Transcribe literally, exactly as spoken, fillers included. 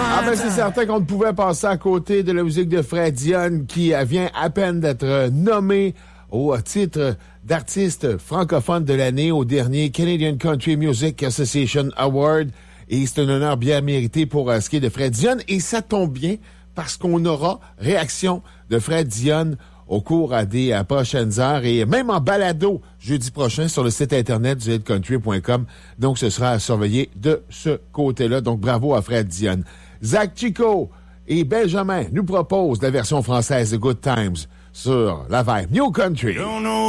Ah ben c'est certain qu'on ne pouvait passer à côté de la musique de Fred Dionne qui vient à peine d'être nommé au titre d'artiste francophone de l'année au dernier Canadian Country Music Association Award. Et c'est un honneur bien mérité pour euh, ce qui est de Fred Dionne. Et ça tombe bien parce qu'on aura réaction de Fred Dionne au cours euh, des euh, prochaines heures et même en balado jeudi prochain sur le site internet du hit country point com. Donc, ce sera à surveiller de ce côté-là. Donc, bravo à Fred Dionne. Zach Chico et Benjamin nous proposent la version française de Good Times sur la vibe New Country.